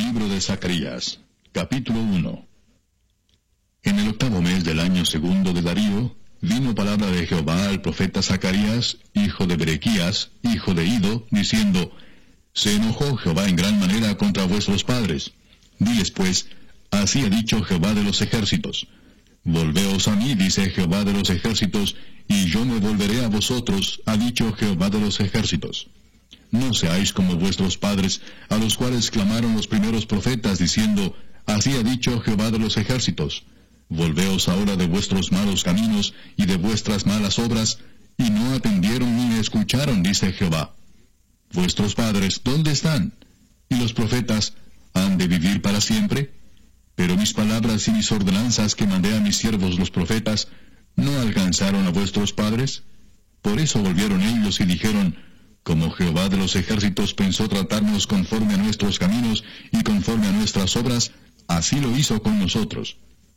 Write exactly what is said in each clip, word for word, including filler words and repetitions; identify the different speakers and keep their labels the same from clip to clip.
Speaker 1: Libro de Zacarías, capítulo uno. En el octavo mes del año segundo de Darío, vino palabra de Jehová al profeta Zacarías, hijo de Berequías, hijo de Ido, diciendo: Se enojó Jehová en gran manera contra vuestros padres. Diles pues: Así ha dicho Jehová de los ejércitos. Volveos a mí, dice Jehová de los ejércitos, y yo me volveré a vosotros, ha dicho Jehová de los ejércitos. No seáis como vuestros padres, a los cuales clamaron los primeros profetas, diciendo: Así ha dicho Jehová de los ejércitos. Volveos ahora de vuestros malos caminos y de vuestras malas obras, y no atendieron ni escucharon, dice Jehová. Vuestros padres, ¿dónde están? Y los profetas, ¿han de vivir para siempre? Pero mis palabras y mis ordenanzas que mandé a mis siervos los profetas, ¿no alcanzaron a vuestros padres? Por eso volvieron ellos y dijeron: Como Jehová de los ejércitos pensó tratarnos conforme a nuestros caminos y conforme a nuestras obras, así lo hizo con nosotros.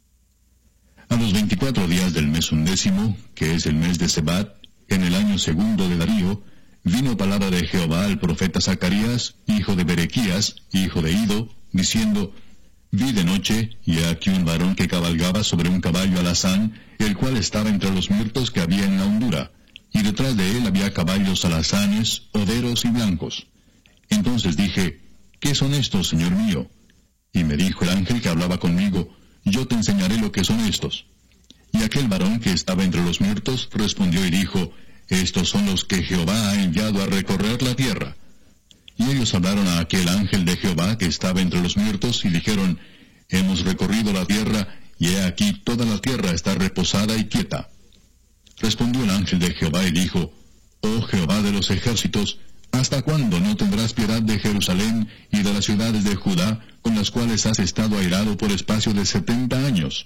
Speaker 1: A los veinticuatro días del mes undécimo, que es el mes de Sebat, en el año segundo de Darío, vino palabra de Jehová al profeta Zacarías, hijo de Berequías, hijo de Ido, diciendo: Vi de noche, y he aquí un varón que cabalgaba sobre un caballo alazán, el cual estaba entre los mirtos que había en la hondura, y detrás de él había caballos alazanes, overos y blancos. Entonces dije: ¿Qué son estos, Señor mío? Y me dijo el ángel que hablaba conmigo: Yo te enseñaré lo que son estos. Y aquel varón que estaba entre los mirtos respondió y dijo: Estos son los que Jehová ha enviado a recorrer la tierra. Y ellos hablaron a aquel ángel de Jehová que estaba entre los mirtos, y dijeron: Hemos recorrido la tierra, y he aquí toda la tierra está reposada y quieta. Respondió el ángel de Jehová y dijo: Oh Jehová de los ejércitos, ¿hasta cuándo no tendrás piedad de Jerusalén y de las ciudades de Judá, con las cuales has estado airado por espacio de setenta años?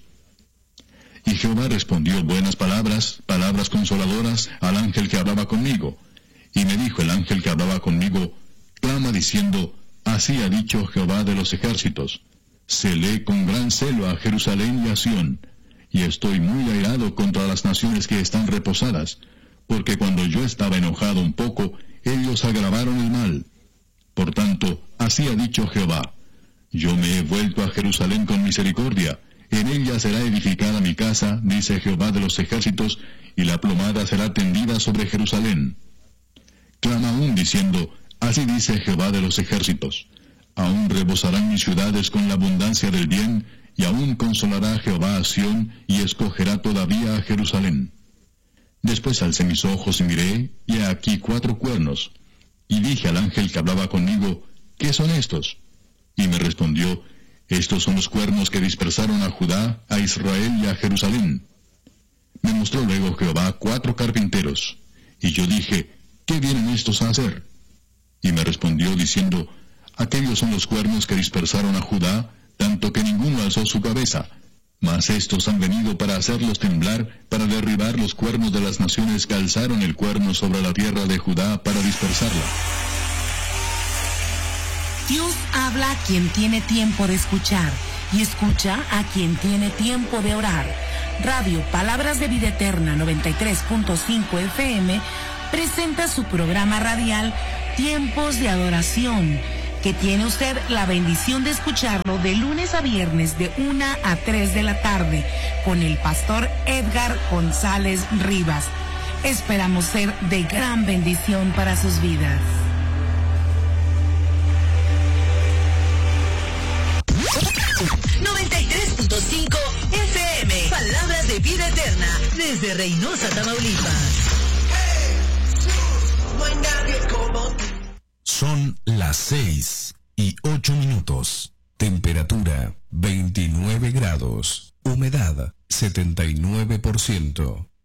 Speaker 1: Y Jehová respondió buenas palabras, palabras consoladoras, al ángel que hablaba conmigo. Y me dijo el ángel que hablaba conmigo: Clama diciendo: Así ha dicho Jehová de los ejércitos, celé con gran celo a Jerusalén y a Sión, y estoy muy airado contra las naciones que están reposadas, porque cuando yo estaba enojado un poco, ellos agravaron el mal. Por tanto, así ha dicho Jehová: Yo me he vuelto a Jerusalén con misericordia, en ella será edificada mi casa, dice Jehová de los ejércitos, y la plomada será tendida sobre Jerusalén. Clama aún diciendo: Así dice Jehová de los ejércitos, aún rebosarán mis ciudades con la abundancia del bien, y aún consolará Jehová a Sión, y escogerá todavía a Jerusalén. Después alcé mis ojos y miré, y he aquí cuatro cuernos. Y dije al ángel que hablaba conmigo: ¿Qué son estos? Y me respondió: Estos son los cuernos que dispersaron a Judá, a Israel y a Jerusalén. Me mostró luego Jehová cuatro carpinteros. Y yo dije: ¿Qué vienen estos a hacer? Y me respondió diciendo: Aquellos son los cuernos que dispersaron a Judá, tanto que ninguno alzó su cabeza. Mas estos han venido para hacerlos temblar, para derribar los cuernos de las naciones que alzaron el cuerno sobre la tierra de Judá para dispersarla.
Speaker 2: Dios habla a quien tiene tiempo de escuchar, y escucha a quien tiene tiempo de orar. Radio Palabras de Vida Eterna noventa y tres punto cinco F M presenta su programa radial Tiempos de Adoración, que tiene usted la bendición de escucharlo de lunes a viernes de una a tres de la tarde con el pastor Edgar González Rivas. Esperamos ser de gran bendición para sus vidas.
Speaker 3: noventa y tres punto cinco F M, Palabras de Vida Eterna, desde Reynosa, Tamaulipas.
Speaker 4: Son las seis y ocho minutos. Temperatura veintinueve grados. Humedad setenta y nueve por ciento.